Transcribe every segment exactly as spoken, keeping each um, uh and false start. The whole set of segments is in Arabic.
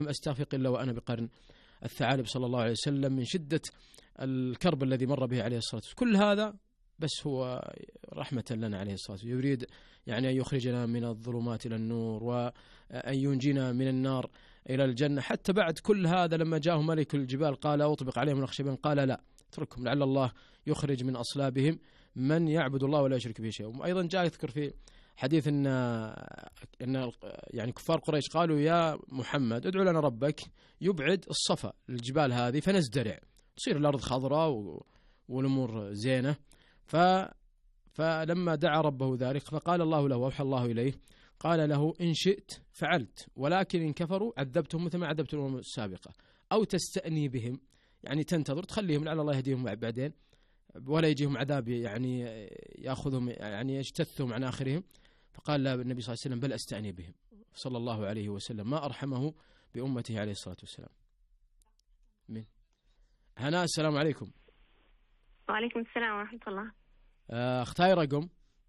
أستافق إلا وأنا بقرن الثعالب صلى الله عليه وسلم من شدة الكرب الذي مر به عليه الصلاة والسلام. كل هذا بس هو رحمة لنا عليه الصلاة والسلام، يريد يعني أن يخرجنا من الظلمات إلى النور وأن ينجينا من النار إلى الجنة. حتى بعد كل هذا لما جاءه ملك الجبال قال أطبق عليهم الأخشبين، قال لا اتركهم لعل الله يخرج من أصلابهم من يعبد الله ولا يشرك به شيئا. وأيضا جاء يذكر في حديث إن إن يعني كفار قريش قالوا يا محمد ادعو لنا ربك يبعد الصفا الجبال هذه فنزدرع تصير الأرض خضراء والأمور زينة. ف فلما دعا ربه ذلك فقال الله له وأوحى الله إليه قال له إن شئت فعلت ولكن إن كفروا عذبتهم مثل ما عذبت الأمم السابقة، أو تستأني بهم يعني تنتظر تخليهم لعل الله يهديهم بعدين ولا يجيهم عذاب يعني يأخذهم يعني يجتثهم عن آخرهم. فقال لا النبي صلى الله عليه وسلم بل أستأني بهم صلى الله عليه وسلم، ما أرحمه بأمته عليه الصلاة والسلام. من هناء السلام عليكم. وعليكم السلام ورحمة الله. اختاري رقم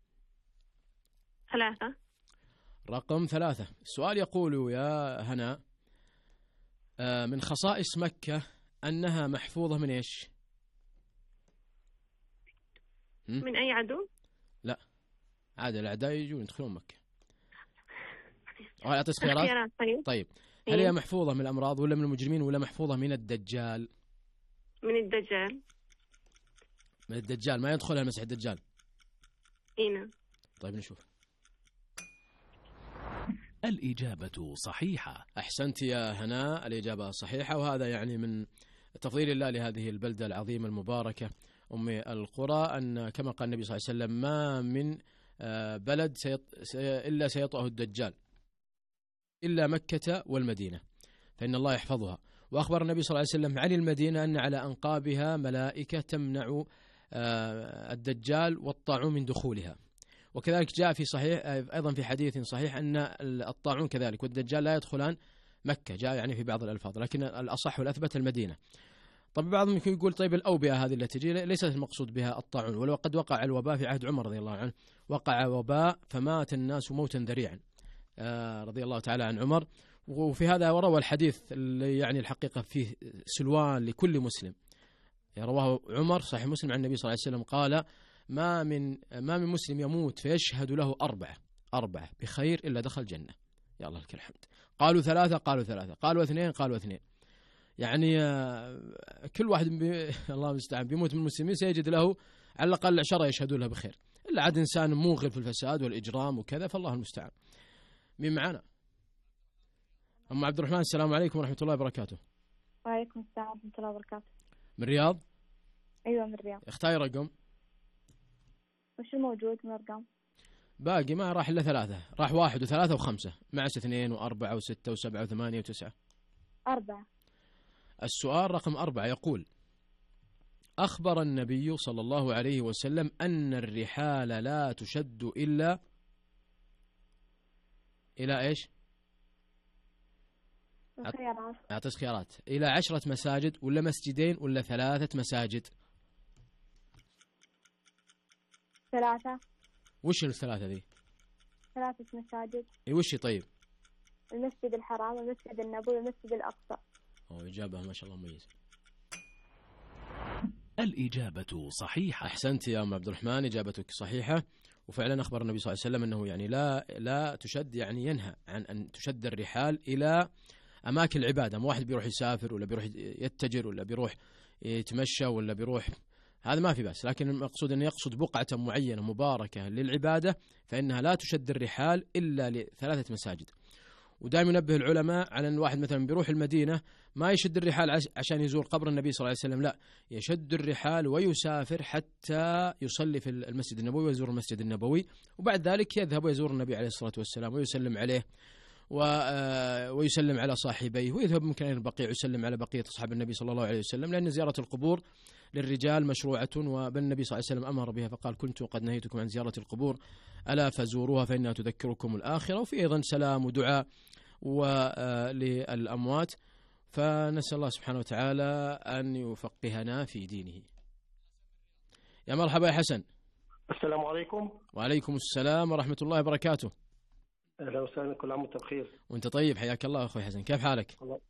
ثلاثة. رقم ثلاثة. السؤال يقول يا هناء من خصائص مكة أنها محفوظة من إيش؟ من أي عدو؟ لا عادة الأعداء يجون يدخلون مكة. أعطيك خيارات. طيب. طيب هل هي محفوظة من الأمراض ولا من المجرمين ولا محفوظة من الدجال؟ من الدجال. من الدجال ما يدخلها المسيح الدجال. إينا. طيب نشوف. الإجابة صحيحة. أحسنت يا هناء، الإجابة صحيحة، وهذا يعني من تفضيل الله لهذه البلدة العظيمة المباركة أم القرى أن كما قال النبي صلى الله عليه وسلم ما من بلد سيط... إلا سيطأه الدجال إلا مكة والمدينة فإن الله يحفظها. وأخبر النبي صلى الله عليه وسلم عن المدينة أن على أنقابها ملائكة تمنع الدجال والطاعون من دخولها. وكذلك جاء في صحيح أيضا في حديث صحيح أن الطاعون كذلك والدجال لا يدخلان مكة، جاء يعني في بعض الألفاظ، لكن الأصح والأثبت المدينة. طب بعضهم يقول طيب الأوبئة هذه التي تجي ليست المقصود بها الطاعون، ولو قد وقع الوباء في عهد عمر رضي الله عنه، وقع وباء فمات الناس موتا ذريعا آه رضي الله تعالى عن عمر. وفي هذا وروى الحديث اللي يعني الحقيقة فيه سلوان لكل مسلم، رواه عمر صحيح مسلم عن النبي صلى الله عليه وسلم قال ما من ما من مسلم يموت فيشهد له أربعة أربعة بخير إلا دخل الجنة. يا الله لك الحمد. قالوا ثلاثة قالوا ثلاثة قالوا اثنين قالوا اثنين، يعني كل واحد بي... الله المستعان بيموت من المسلمين سيجد له على الأقل عشرة يشهدون له بخير، إلا عاد إنسان موغل في الفساد والإجرام وكذا، فالله المستعان. مين معنا؟ أم عبد الرحمن السلام عليكم ورحمة الله وبركاته. وعليكم السلام ورحمة الله وبركاته. من الرياض؟ أيوة من الرياض. اختاري رقم. وش الموجود من الأرقام؟ باقي ما راح إلا ثلاثة، راح واحد وثلاثة وخمسة مع اثنين وأربعة وستة وسبعة وثمانية وتسعة. أربعة. السؤال رقم أربعة يقول أخبر النبي صلى الله عليه وسلم أن الرحال لا تشد إلا إلى إيش؟ خيارات. أعطيك خيارات. إلى عشرة مساجد ولا مسجدين ولا ثلاثة مساجد؟ ثلاثة. وش الثلاثة ذي؟ ثلاثة مساجد. إيه وش طيب؟ المسجد الحرام والمسجد النبوي والمسجد الأقصى. أو إجابة ما شاء الله مميزة. الإجابة صحيحة. أحسنت يا أم عبد الرحمن، إجابتك صحيحة. وفعلا أخبر النبي صلى الله عليه وسلم أنه يعني لا لا تشد، يعني ينهى عن أن تشد الرحال إلى أماكن العبادة. ما واحد بيروح يسافر ولا بيروح يتجر ولا بيروح يتمشى ولا بيروح، هذا ما في بس، لكن المقصود أن يقصد بقعة معينة مباركة للعبادة فإنها لا تشد الرحال إلا لثلاثة مساجد. ودائما ينبه العلماء على أن الواحد مثلا بيروح المدينة ما يشد الرحال عشان يزور قبر النبي صلى الله عليه وسلم، لا، يشد الرحال ويسافر حتى يصلي في المسجد النبوي ويزور المسجد النبوي، وبعد ذلك يذهب ويزور النبي عليه الصلاة والسلام ويسلم عليه ويسلم على صاحبيه، ويذهب ممكن إلى البقيع ويسلم على بقية أصحاب النبي صلى الله عليه وسلم، لأن زيارة القبور للرجال مشروعة، وبل النبي صلى الله عليه وسلم أمر بها فقال كنت قد نهيتكم عن زيارة القبور ألا فزوروها فإنها تذكركم الآخرة. وفي أيضا سلام ودعاء وللأموات. فنسأل الله سبحانه وتعالى أن يفقهنا في دينه. يا مرحبا يا حسن. السلام عليكم. وعليكم السلام ورحمة الله وبركاته. أهلا وسهلا، كل عام وأنت بخير. وأنت طيب، حياك الله أخوي حسن، كيف حالك؟ الله